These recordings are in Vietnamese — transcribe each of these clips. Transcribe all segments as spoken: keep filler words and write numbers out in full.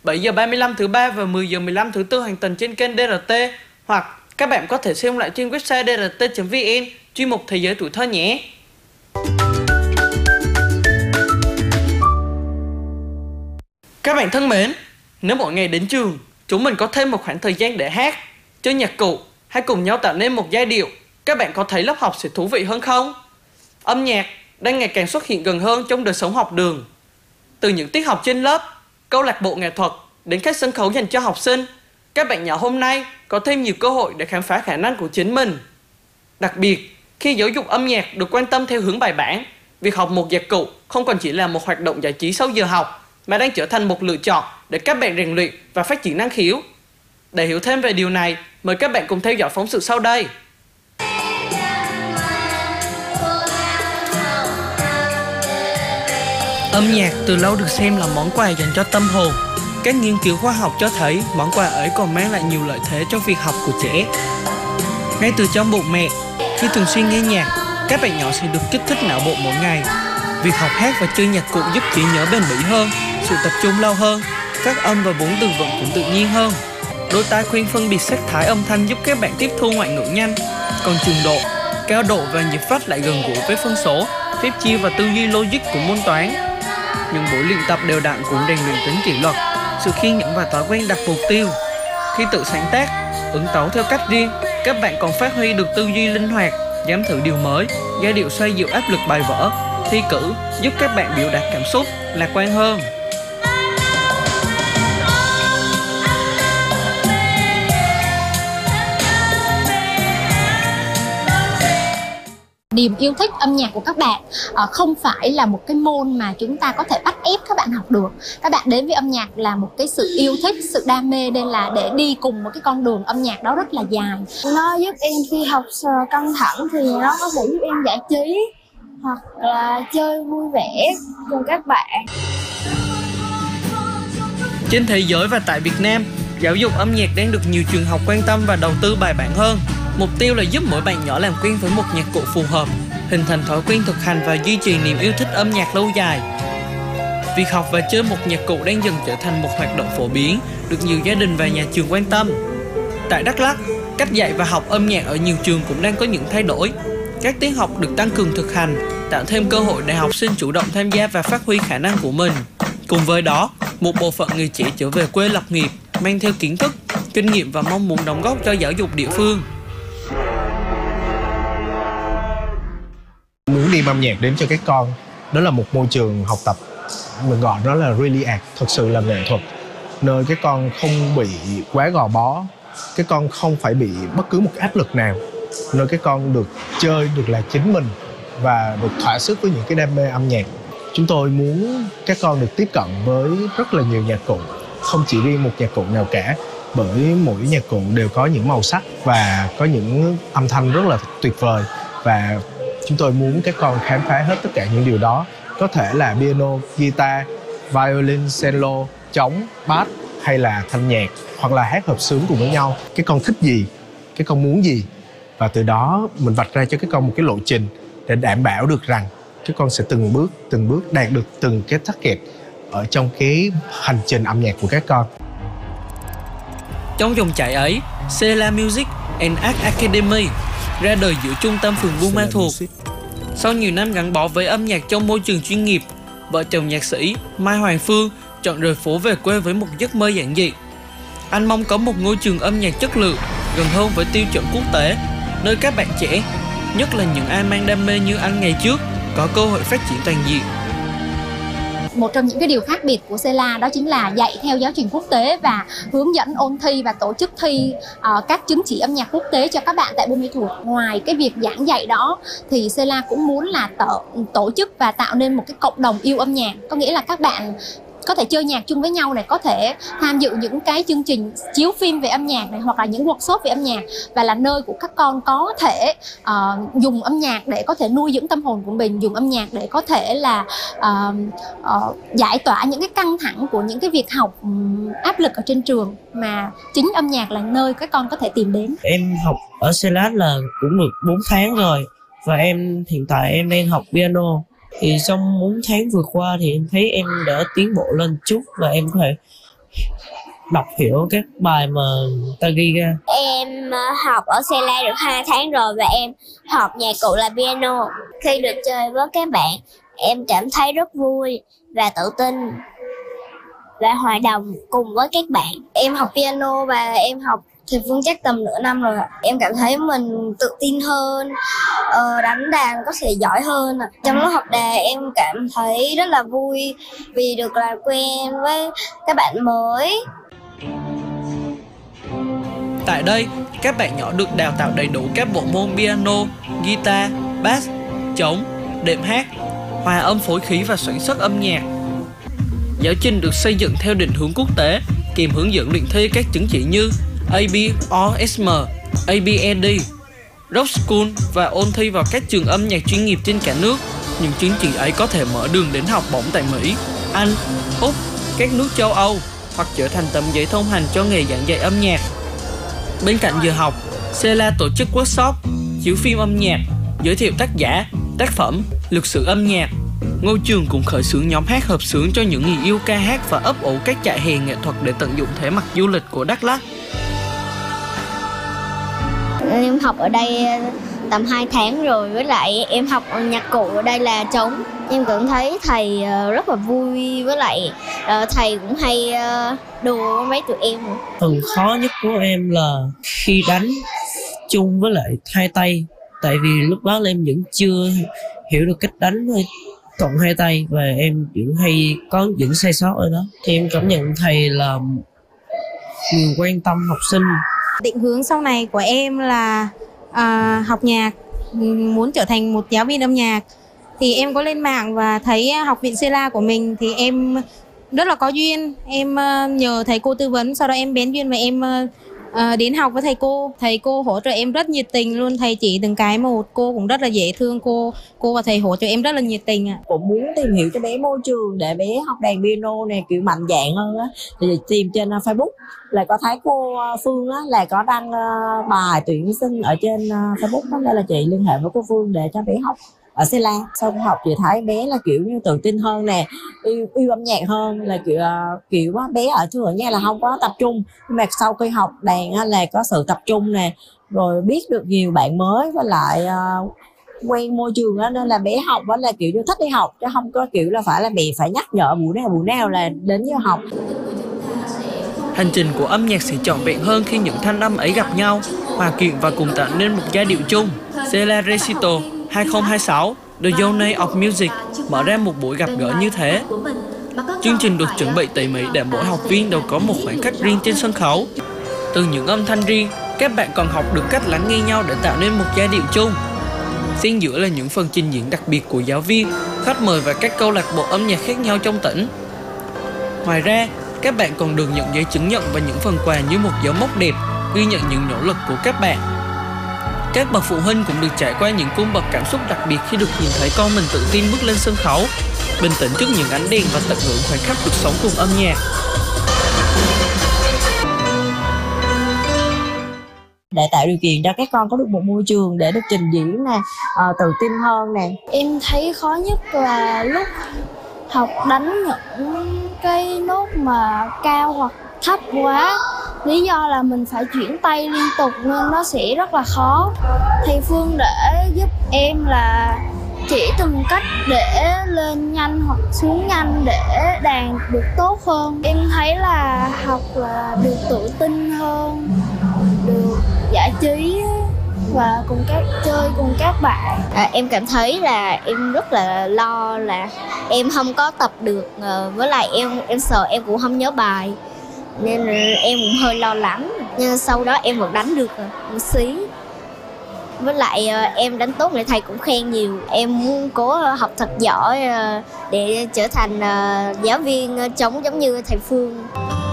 bảy giờ ba mươi lăm thứ ba và mười giờ mười lăm thứ tư hàng tuần trên kênh đê rờ tê, hoặc các bạn có thể xem lại trên website đê rờ tê chấm vê en, chuyên mục Thế giới tuổi thơ nhé. Các bạn thân mến, nếu mỗi ngày đến trường, chúng mình có thêm một khoảng thời gian để hát, chơi nhạc cụ hay cùng nhau tạo nên một giai điệu, các bạn có thấy lớp học sẽ thú vị hơn không? Âm nhạc đang ngày càng xuất hiện gần hơn trong đời sống học đường. Từ những tiết học trên lớp, câu lạc bộ nghệ thuật đến các sân khấu dành cho học sinh, các bạn nhỏ hôm nay có thêm nhiều cơ hội để khám phá khả năng của chính mình. Đặc biệt, khi giáo dục âm nhạc được quan tâm theo hướng bài bản, việc học một nhạc cụ không còn chỉ là một hoạt động giải trí sau giờ học, mà đang trở thành một lựa chọn để các bạn rèn luyện và phát triển năng khiếu. Để hiểu thêm về điều này, mời các bạn cùng theo dõi phóng sự sau đây. Âm nhạc từ lâu được xem là món quà dành cho tâm hồn. Các nghiên cứu khoa học cho thấy món quà ấy còn mang lại nhiều lợi thế cho việc học của trẻ. Ngay từ trong bụng mẹ, khi thường xuyên nghe nhạc, các bạn nhỏ sẽ được kích thích não bộ mỗi ngày. Việc học hát và chơi nhạc cụ giúp trí nhớ bền bỉ hơn, sự tập trung lâu hơn, các âm và vốn từ vựng cũng tự nhiên hơn. Đôi tai khuyên phân biệt sắc thái âm thanh giúp các bạn tiếp thu ngoại ngữ nhanh. Còn trường độ, cao độ và nhịp phách lại gần gũi với phân số, phép chia và tư duy logic của môn toán. Những buổi luyện tập đều đặn cũng rèn luyện tính kỷ luật, sự kiên nhẫn và thói quen đặt mục tiêu. Khi tự sáng tác, ứng tấu theo cách riêng, các bạn còn phát huy được tư duy linh hoạt, dám thử điều mới, giai điệu xoa dịu áp lực bài vở. Thi cử giúp các bạn biểu đạt cảm xúc lạc quan hơn. Niềm yêu thích âm nhạc của các bạn uh, không phải là một cái môn mà chúng ta có thể bắt ép các bạn học được. Các bạn đến với âm nhạc là một cái sự yêu thích, sự đam mê, nên là để đi cùng một cái con đường âm nhạc đó rất là dài. Nó giúp em khi học căng thẳng thì nó có thể giúp em giải trí hoặc là chơi vui vẻ cùng các bạn. Trên thế giới và tại Việt Nam, giáo dục âm nhạc đang được nhiều trường học quan tâm và đầu tư bài bản hơn. Mục tiêu là giúp mỗi bạn nhỏ làm quen với một nhạc cụ phù hợp, hình thành thói quen thực hành và duy trì niềm yêu thích âm nhạc lâu dài. Việc học và chơi một nhạc cụ đang dần trở thành một hoạt động phổ biến, được nhiều gia đình và nhà trường quan tâm. Tại Đắk Lắk, cách dạy và học âm nhạc ở nhiều trường cũng đang có những thay đổi. Các tiết học được tăng cường thực hành, tạo thêm cơ hội để học sinh chủ động tham gia và phát huy khả năng của mình. Cùng với đó, một bộ phận người trẻ trở về quê lập nghiệp, mang theo kiến thức, kinh nghiệm và mong muốn đóng góp cho giáo dục địa phương. Muốn đem âm nhạc đến cho các con, đó là một môi trường học tập, mình gọi nó là really art, thật sự là nghệ thuật, nơi các con không bị quá gò bó, các con không phải bị bất cứ một áp lực nào, nơi các con được chơi, được là chính mình và được thỏa sức với những cái đam mê âm nhạc. Chúng tôi muốn các con được tiếp cận với rất là nhiều nhạc cụ, không chỉ riêng một nhạc cụ nào cả, bởi mỗi nhạc cụ đều có những màu sắc và có những âm thanh rất là tuyệt vời, và chúng tôi muốn các con khám phá hết tất cả những điều đó. Có thể là piano, guitar, violin, cello, trống, bass hay là thanh nhạc, hoặc là hát hợp xướng cùng với nhau. Các con thích gì, các con muốn gì, và từ đó mình vạch ra cho các con một cái lộ trình để đảm bảo được rằng các con sẽ từng bước, từng bước đạt được từng cái target ở trong cái hành trình âm nhạc của các con. Trong dòng chảy ấy, Sela Music and Art Academy ra đời giữa trung tâm phường Buôn Ma Thuột. Sau nhiều năm gắn bó với âm nhạc trong môi trường chuyên nghiệp, vợ chồng nhạc sĩ Mai Hoàng Phương chọn rời phố về quê với một giấc mơ giản dị. Anh mong có một ngôi trường âm nhạc chất lượng, gần hơn với tiêu chuẩn quốc tế, nơi các bạn trẻ, nhất là những ai mang đam mê như anh ngày trước, có cơ hội phát triển toàn diện. Một trong những cái điều khác biệt của Sela đó chính là dạy theo giáo trình quốc tế và hướng dẫn ôn thi và tổ chức thi uh, các chứng chỉ âm nhạc quốc tế cho các bạn tại Buôn Ma Thuột. Ngoài cái việc giảng dạy đó thì Sela cũng muốn là tổ, tổ chức và tạo nên một cái cộng đồng yêu âm nhạc, có nghĩa là các bạn có thể chơi nhạc chung với nhau này, có thể tham dự những cái chương trình chiếu phim về âm nhạc này, hoặc là những workshop về âm nhạc, và là nơi của các con có thể uh, dùng âm nhạc để có thể nuôi dưỡng tâm hồn của mình, dùng âm nhạc để có thể là uh, uh, giải tỏa những cái căng thẳng của những cái việc học um, áp lực ở trên trường, mà chính âm nhạc là nơi các con có thể tìm đến. Em học ở Sela là cũng được bốn tháng rồi, và em hiện tại em đang học piano. Thì trong bốn tháng vừa qua thì em thấy em đã tiến bộ lên chút, và em có thể đọc hiểu các bài mà ta ghi ra. Em ờ, học ở Sela được hai tháng rồi và em học nhạc cụ là piano. Khi được chơi với các bạn, em cảm thấy rất vui và tự tin và hòa đồng cùng với các bạn. Em học piano và em học thầy Phương chắc tầm nửa năm rồi. Em cảm thấy mình tự tin hơn, ờ, đánh đàn có thể giỏi hơn. Trong lúc học đàn em cảm thấy rất là vui vì được làm quen với các bạn mới. Tại đây, các bạn nhỏ được đào tạo đầy đủ các bộ môn piano, guitar, bass, trống, đệm hát, hòa âm phối khí và soạn xuất âm nhạc. Giáo trình được xây dựng theo định hướng quốc tế, kèm hướng dẫn luyện thi các chứng chỉ như A B R S M, A B E D, Rock School và ôn thi vào các trường âm nhạc chuyên nghiệp trên cả nước. Những chứng chỉ ấy có thể mở đường đến học bổng tại Mỹ, Anh, Úc, các nước châu Âu hoặc trở thành tấm giấy thông hành cho nghề giảng dạy âm nhạc. Bên cạnh giờ học, Sela tổ chức workshop, chiếu phim âm nhạc, giới thiệu tác giả, tác phẩm, lịch sử âm nhạc. Ngôi trường cũng khởi xướng nhóm hát hợp xướng cho những người yêu ca hát và ấp ủ các trại hè nghệ thuật để tận dụng thế mặt du lịch của Đắk Lắk. Em học ở đây tầm hai tháng rồi, với lại em học nhạc cụ ở đây là trống. Em cũng thấy thầy rất là vui, với lại thầy cũng hay đùa mấy tụi em. Phần khó nhất của em là khi đánh chung với lại hai tay, tại vì lúc đó là em vẫn chưa hiểu được cách đánh thuận hai tay và em vẫn hay có những sai sót ở đó. Thì em cảm nhận thầy là người quan tâm học sinh. Định hướng sau này của em là à, học nhạc, muốn trở thành một giáo viên âm nhạc. Thì em có lên mạng và thấy học viện Sela của mình thì em rất là có duyên. Em nhờ thầy cô tư vấn, sau đó em bén duyên và em à, đến học với thầy cô. Thầy cô hỗ trợ em rất nhiệt tình luôn, thầy chỉ từng cái một, cô cũng rất là dễ thương. Cô cô và thầy hỗ trợ em rất là nhiệt tình ạ. Cũng muốn tìm hiểu cho bé môi trường để bé học đàn piano này kiểu mạnh dạn hơn á, thì tìm trên Facebook là có thấy cô Phương á là có đăng bài tuyển sinh ở trên Facebook đó, nên là chị liên hệ với cô Phương để cho bé học ở Sela. Sau khi học chị thấy bé là kiểu như tự tin hơn nè, yêu, yêu âm nhạc hơn, là kiểu kiểu bé ở trường ở nhà là không có tập trung, nhưng mà sau khi học đàn là có sự tập trung nè, rồi biết được nhiều bạn mới, với lại uh, quen môi trường đó, nên là bé học đó là kiểu như thích đi học, chứ không có kiểu là phải là mẹ phải nhắc nhở buổi nào buổi nào là đến giờ học. Hành trình của âm nhạc sẽ trọn vẹn hơn khi những thanh âm ấy gặp nhau, hòa quyện và cùng tạo nên một giai điệu chung. Sela Recital hai không hai sáu, The Journey of Music mở ra một buổi gặp gỡ như thế. Chương trình được chuẩn bị tỉ mỉ để mỗi học viên đều có một khoảnh khắc riêng trên sân khấu. Từ những âm thanh riêng, các bạn còn học được cách lắng nghe nhau để tạo nên một giai điệu chung. Xen giữa là những phần trình diễn đặc biệt của giáo viên, khách mời và các câu lạc bộ âm nhạc khác nhau trong tỉnh. Ngoài ra, các bạn còn được nhận giấy chứng nhận và những phần quà như một dấu mốc đẹp, ghi nhận những nỗ lực của các bạn. Các bậc phụ huynh cũng được trải qua những cung bậc cảm xúc đặc biệt khi được nhìn thấy con mình tự tin bước lên sân khấu, bình tĩnh trước những ánh đèn và tận hưởng khoảnh khắc được sống cùng âm nhạc. Để tạo điều kiện cho các con có được một môi trường để được trình diễn nè, uh, tự tin hơn nè. Em thấy khó nhất là lúc học đánh những cái nốt mà cao hoặc thấp quá. Lý do là mình phải chuyển tay liên tục nên nó sẽ rất là khó. Thầy Phương đã giúp em là chỉ từng cách để lên nhanh hoặc xuống nhanh để đàn được tốt hơn. Em thấy là học là được tự tin hơn, được giải trí và cùng các chơi cùng các bạn. À, em cảm thấy là em rất là lo là em không có tập được, với lại em em sợ em cũng không nhớ bài, nên em cũng hơi lo lắng. Nhưng sau đó em vẫn đánh được một xí. Với lại em đánh tốt để thầy cũng khen nhiều. Em muốn cố học thật giỏi để trở thành giáo viên trống giống như thầy Phương.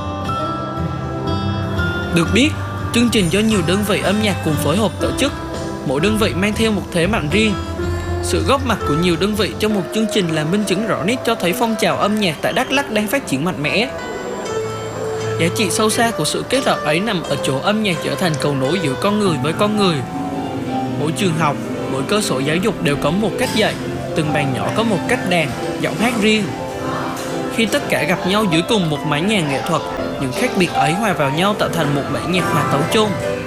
Được biết, chương trình do nhiều đơn vị âm nhạc cùng phối hợp tổ chức. Mỗi đơn vị mang theo một thế mạnh riêng. Sự góp mặt của nhiều đơn vị trong một chương trình là minh chứng rõ nét cho thấy phong trào âm nhạc tại Đắk Lắk đang phát triển mạnh mẽ. Giá trị sâu xa của sự kết hợp ấy nằm ở chỗ âm nhạc trở thành cầu nối giữa con người với con người. Mỗi trường học, mỗi cơ sở giáo dục đều có một cách dạy, từng bạn nhỏ có một cách đàn, giọng hát riêng. Khi tất cả gặp nhau dưới cùng một mái nhà nghệ thuật, Những khác biệt ấy hòa vào nhau tạo thành một bản nhạc hòa tấu chung.